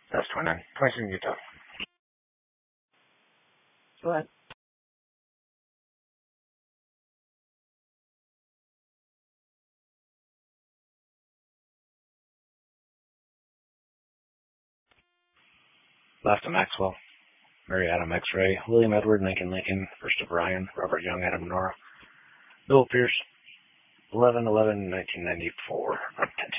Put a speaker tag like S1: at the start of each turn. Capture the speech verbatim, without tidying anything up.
S1: That's twenty-nine. twenty-six, Utah. Go ahead. Last to Maxwell. Mary Adam X-Ray. William Edward Lincoln Lincoln. First of Ryan. Robert Young Adam Nora. Bill Pierce. eleven eleven nineteen ninety-four.